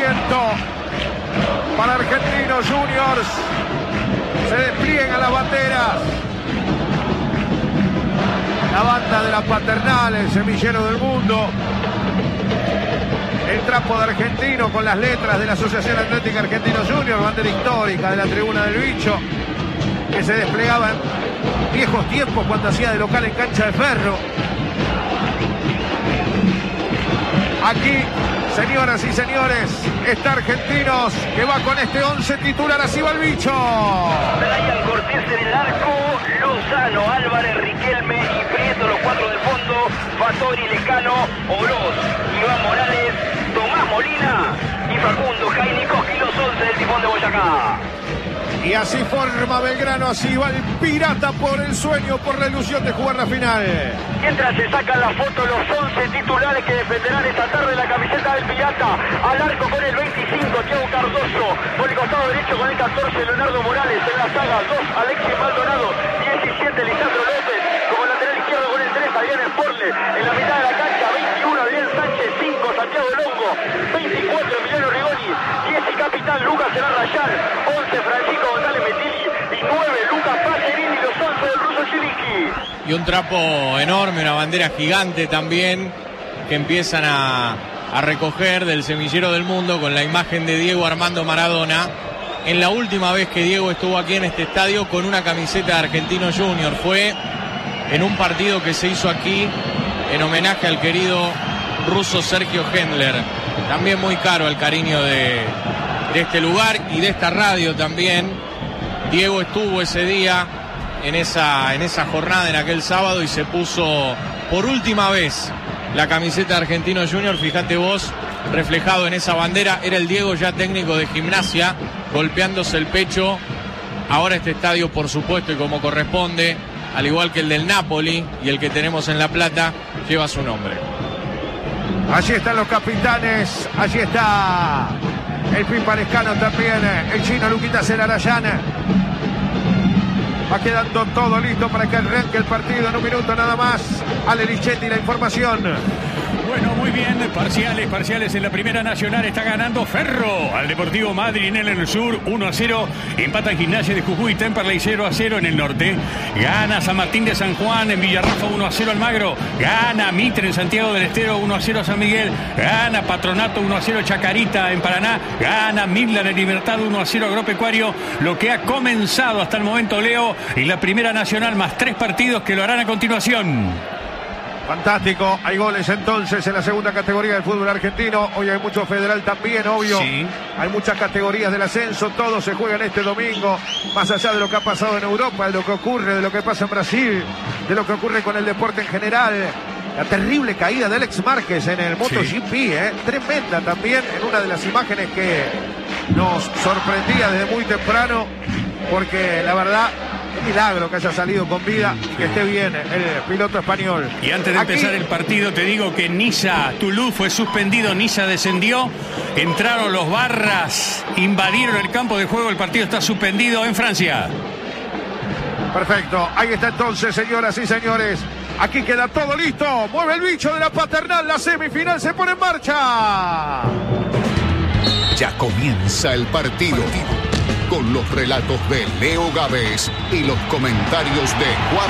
movimiento para Argentinos Juniors. Se despliegan las banderas. La banda de la Paternal, el semillero del mundo. El trapo de Argentino con las letras de la Asociación Atlética Argentinos Juniors, bandera histórica de la Tribuna del Bicho, que se desplegaba en viejos tiempos cuando hacía de local en Cancha de Ferro. Aquí, señoras y señores, está Argentinos, que va con este 11 titular. Así va el Bicho. Brian Cortés en el arco, Lozano, Álvarez, Riquelme y Prieto, los cuatro del fondo, Fattori, Lescano, Oroz, Iván Morales, Tomás Molina y Facundo Jainicoski, los 11 del Tifón de Boyacá. Y así forma Belgrano, así va el Pirata por el sueño, por la ilusión de jugar la final. Mientras se sacan la foto los 11 titulares que defenderán esta tarde la camiseta del Pirata. Al arco con el 25, Thiago Cardoso. Por el costado derecho con el 14, Leonardo Morales. En la saga 2, Alexis Maldonado. 17, Lisandro López. Como lateral izquierdo con el 3, Adrián Sporle. En la mitad de la cancha, 21, Adrián Sánchez. 5, Santiago Longo. 24, Emiliano Rigoni. 10 y capitán Lucas Elarrayán. 11, Francisco González Metilli. Y 9, Lucas Pacerini. Los 11 del ruso Chiliki. Y un trapo enorme, una bandera gigante también, que empiezan a recoger del semillero del mundo con la imagen de Diego Armando Maradona. En la última vez que Diego estuvo aquí en este estadio con una camiseta de Argentinos Juniors fue en un partido que se hizo aquí en homenaje al querido ruso Sergio Hendler. También muy caro el cariño de este lugar y de esta radio también. Diego estuvo ese día en esa jornada, en aquel sábado, y se puso por última vez la camiseta de Argentinos Juniors. Fíjate vos, reflejado en esa bandera, era el Diego ya técnico de Gimnasia, golpeándose el pecho. Ahora este estadio, por supuesto, y como corresponde, al igual que el del Napoli y el que tenemos en La Plata, lleva su nombre. Allí están los capitanes, allí está el Pipa Lescano también, el chino Luquitas Elarrayán. Va quedando todo listo para que arranque el partido en un minuto nada más. Ale Lichetti, la información. Bueno, muy bien, parciales en la Primera Nacional. Está ganando Ferro al Deportivo Madrid en el sur, 1-0. Empata en Gimnasia de Jujuy, Temperley 0-0 en el norte. Gana San Martín de San Juan en Villarrafa, 1-0 Almagro. Gana Mitre en Santiago del Estero, 1-0 San Miguel. Gana Patronato, 1-0 Chacarita en Paraná. Gana Midland en Libertad, 1-0 Agropecuario. Lo que ha comenzado hasta el momento, Leo, y la Primera Nacional, más 3 partidos que lo harán a continuación. Fantástico, hay goles entonces en la segunda categoría del fútbol argentino. Hoy hay mucho federal también, obvio. Sí. Hay muchas categorías del ascenso, todos se juegan este domingo. Más allá de lo que ha pasado en Europa, de lo que ocurre, de lo que pasa en Brasil, de lo que ocurre con el deporte en general. La terrible caída de Alex Márquez en el MotoGP, tremenda también, en una de las imágenes que nos sorprendía desde muy temprano, porque la verdad, un milagro que haya salido con vida y que esté bien el piloto español. Y antes de empezar el partido, te digo que Niza-Toulouse fue suspendido, Niza descendió, entraron los barras, invadieron el campo de juego, el partido está suspendido en Francia. Perfecto, ahí está entonces, señoras y señores. Aquí queda todo listo. Mueve el Bicho de la Paternal. La semifinal se pone en marcha. Ya comienza el partido. Con los relatos de Leo Gávez y los comentarios de Juan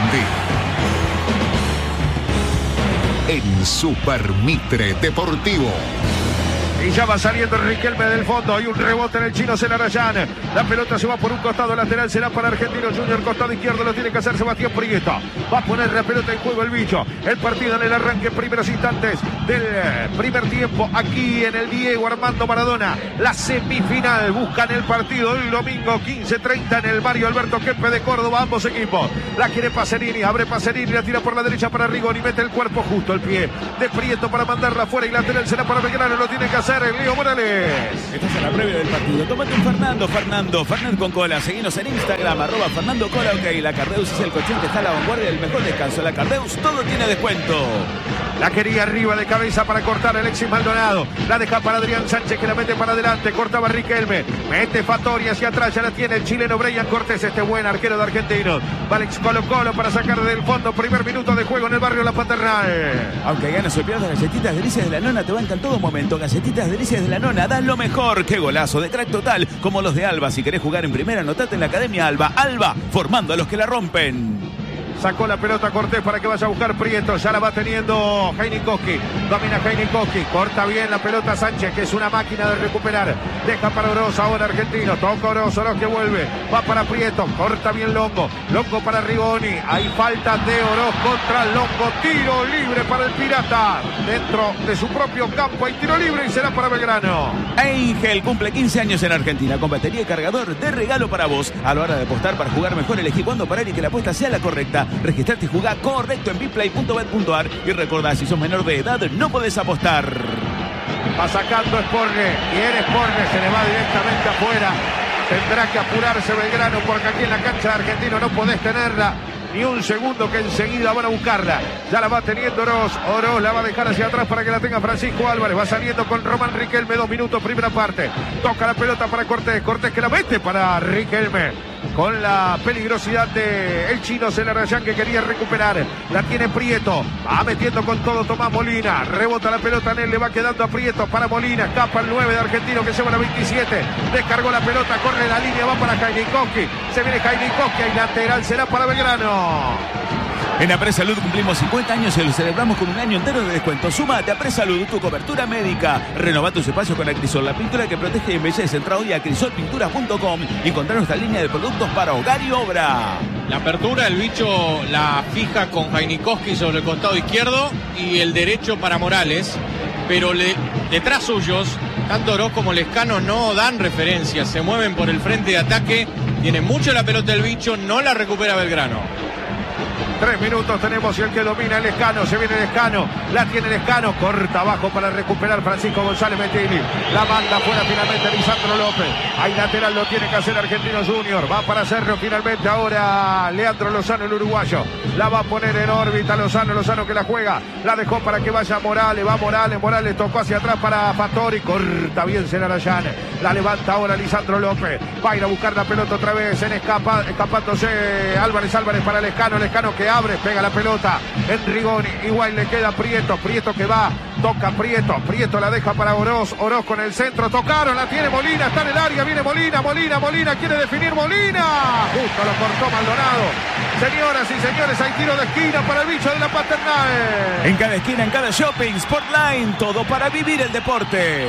Bindi. En Super Mitre Deportivo. Y ya va saliendo Riquelme del fondo. Hay un rebote en el chino Elarrayán. La pelota se va por un costado lateral. Será para Argentinos Juniors. Costado izquierdo lo tiene que hacer Sebastián Prieto. Va a poner la pelota en juego el Bicho. El partido en el arranque en primeros instantes del primer tiempo. Aquí en el Diego Armando Maradona. La semifinal. Buscan el partido el domingo 15:30 en el Mario Alberto Kempe de Córdoba. Ambos equipos. La quiere Pacerini. Abre Pacerini. La tira por la derecha para Rigoni. Mete el cuerpo justo. El pie de Prieto para mandarla afuera. Y lateral será para Belgrano. Lo tiene que hacer el Leo Morales. Estás en la previa del partido. Tómate un Fernando con cola. Seguinos en Instagram, @Fernando Cola. Ok, la Cardeus es el colchón que está a la vanguardia del mejor descanso. La Cardeus todo tiene descuento. La quería arriba de cabeza para cortar Alexis Maldonado. La deja para Adrián Sánchez que la mete para adelante. Cortaba Riquelme. Mete Fattori hacia atrás. Ya la tiene el chileno Brian Cortés, este buen arquero de Argentinos. Alex Colo-Colo para sacar del fondo. Primer minuto de juego en el barrio La Paternal. Aunque ganas o pierdas, Galletitas Delicias de la Nona te bancan todo momento. Galletitas Delicias de la Nona, dan lo mejor. ¡Qué golazo de crack total! Como los de Alba. Si querés jugar en primera, anotate en la Academia Alba. Alba, formando a los que la rompen. Sacó la pelota Cortés para que vaya a buscar Prieto. Ya la va teniendo Heinikowski. Domina Heinikowski. Corta bien la pelota Sánchez, que es una máquina de recuperar. Deja para Oroz ahora Argentino. Toca Oroz. Oroz que vuelve. Va para Prieto. Corta bien Longo. Longo para Rigoni. Hay falta de Oroz contra Longo. Tiro libre para el Pirata. Dentro de su propio campo hay tiro libre y será para Belgrano. Angel cumple 15 años en Argentina con batería y cargador de regalo para vos. A la hora de apostar para jugar mejor, elegí cuándo parar y que la apuesta sea la correcta. Registrate y jugá correcto en biplay.bet.ar y recordá, si sos menor de edad no podés apostar. Va sacando Sporne y en Sporne se le va directamente afuera. Tendrá que apurarse Belgrano porque aquí en la cancha de Argentino no podés tenerla ni un segundo, que enseguida van a buscarla. Ya la va teniendo Oroz. Oroz la va a dejar hacia atrás para que la tenga Francisco Álvarez. Va saliendo con Román Riquelme. 2 minutos, primera parte. Toca la pelota para Cortés. Cortés que la mete para Riquelme. Con la peligrosidad de el chino Celarayán que quería recuperar. La tiene Prieto. Va metiendo con todo Tomás Molina. Rebota la pelota en él. Le va quedando a Prieto para Molina. Escapa el 9 de Argentino que lleva la 27. Descargó la pelota. Corre la línea. Va para Heinikowski. Se viene Heinikowski. Y lateral será para Belgrano. En APRESalud cumplimos 50 años y lo celebramos con un año entero de descuento. Súmate a APRESalud, tu cobertura médica. Renová tus espacios con Acrisol, la pintura que protege y embellece. Entra hoy a acrisolpinturas.com y encontrá nuestra línea de productos para hogar y obra. La apertura, el bicho la fija con Heinikowski sobre el costado izquierdo y el derecho para Morales. Pero detrás suyos, tanto Oroz como Lescano no dan referencias. Se mueven por el frente de ataque. Tiene mucho la pelota el bicho, no la recupera Belgrano. 3 minutos tenemos y el que domina el Lescano. Se viene el Lescano. La tiene el Lescano. Corta abajo para recuperar Francisco González Mettini. La manda fuera finalmente Lisandro López. Ahí lateral lo tiene que hacer Argentino Junior. Va para Cerro finalmente ahora Leandro Lozano, el uruguayo. La va a poner en órbita Lozano. Lozano que la juega. La dejó para que vaya Morales. Va Morales. Morales tocó hacia atrás para Fattori. Corta bien Celarayán. La levanta ahora Lisandro López. Va a ir a buscar la pelota otra vez. Escapándose Álvarez para Lescano. Lescano que abre, pega la pelota en Rigoni, igual le queda Prieto que va, toca Prieto la deja para Oroz con el centro, tocaron, la tiene Molina, está en el área, viene Molina, quiere definir Molina, justo lo cortó Maldonado. Señoras y señores, hay tiro de esquina para el bicho de la Paternal. En cada esquina, en cada shopping, Sportline, todo para vivir el deporte.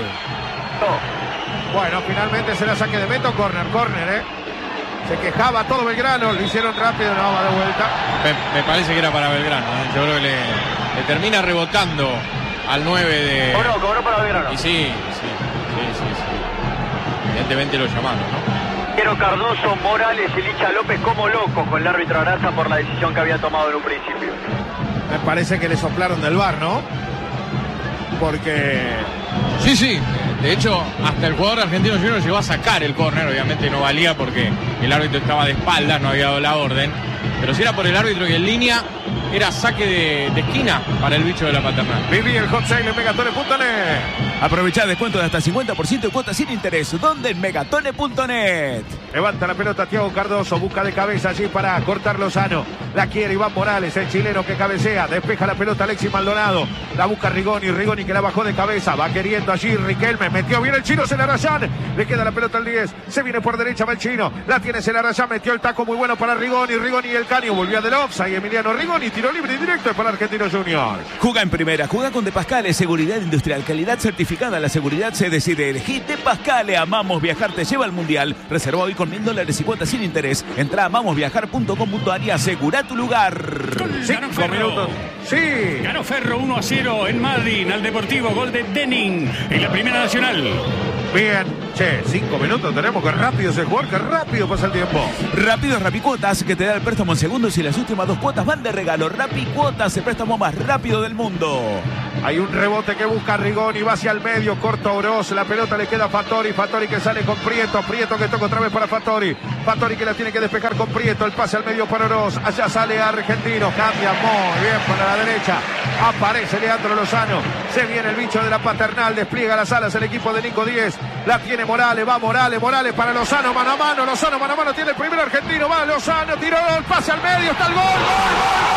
Bueno, finalmente será saque de meta o corner, Se quejaba todo Belgrano, lo hicieron rápido, no va de vuelta. Me parece que era para Belgrano, ¿eh? Yo creo que le termina rebotando al 9 de... Cobró para Belgrano. Y sí. Evidentemente lo llamaron, ¿no? Quiero Cardoso, Morales y Licha López como locos con el árbitro Araza por la decisión que había tomado en un principio. Me parece que le soplaron del VAR, ¿no? Porque... Sí. De hecho, hasta el jugador argentino Junior llegó a sacar el córner. Obviamente no valía porque el árbitro estaba de espaldas, no había dado la orden. Pero si era por el árbitro y en línea, era saque de esquina para el bicho de la Paternal. Viví el hot sale en Megatone.net. Aprovechá descuento de hasta 50% de cuotas sin interés. ¿Dónde? En Megatone.net. Levanta la pelota Thiago Cardoso, busca de cabeza allí para cortar Lozano. La quiere Iván Morales, el chileno que cabecea. Despeja la pelota Alexis Maldonado. La busca Rigoni que la bajó de cabeza. Va queriendo allí Riquelme. Metió bien el chino Celarayán. Le queda la pelota al 10. Se viene por derecha, va el chino. La tiene Celarayán. Metió el taco muy bueno para Rigoni y el Canio. Volvió del offside. Emiliano Rigoni. Tiro libre y directo para Argentino Junior. Juga en primera. Juga con De Pascale. Seguridad industrial. Calidad certificada. La seguridad se decide. Elegí De Pascale. Amamos viajar. Te lleva al mundial. Reserva hoy con $1,000 y cuotas sin interés. Entra a amamosviajar.com.ar y asegura tu lugar. 5 minutos. Sí. Ganó Ferro 1-0 en Madrid al Deportivo. Gol de Denning en la Primera Nacional. Bien. 5 minutos tenemos. Que rápido se juega. Que rápido pasa el tiempo. Rápido Rapicuotas, que te da el préstamo en segundos y las últimas 2 cuotas van de regalo. Rapicuotas, el préstamo más rápido del mundo. Hay un rebote que busca Rigoni, va hacia el medio, corta Oroz, la pelota le queda a Fattori que sale con Prieto que toca otra vez para Fattori que la tiene que despejar con Prieto, el pase al medio para Oroz, allá sale Argentino, cambia muy bien para la derecha, Aparece Leandro Lozano. Se viene el bicho de la Paternal. Despliega las alas el equipo de Nico Díez. La tiene Morales. Va Morales. Morales para Lozano. Mano a mano. Lozano mano a mano. Tiene el primer argentino. Va Lozano. Tiró el pase al medio. Está el gol. ¡Gol!